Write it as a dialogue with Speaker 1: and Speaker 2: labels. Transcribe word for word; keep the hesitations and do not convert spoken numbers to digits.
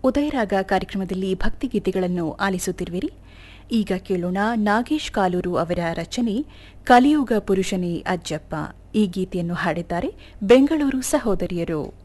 Speaker 1: ಉದಯರಾಗ ಕಾರ್ಯಕ್ರಮದಲ್ಲಿ ಭಕ್ತಿಗೀತೆಗಳನ್ನು ಆಲಿಸುತ್ತಿರುವಿರಿ. ಈಗ ಕೇಳೋಣ ನಾಗೇಶ್ ಕಾಲೂರು ಅವರ ರಚನೆ ಕಲಿಯುಗ ಪುರುಷನೇ ಅಜ್ಜಪ್ಪ. ಈ ಗೀತೆಯನ್ನು ಹಾಡಿದ್ದಾರೆ ಬೆಂಗಳೂರು ಸಹೋದರಿಯರು.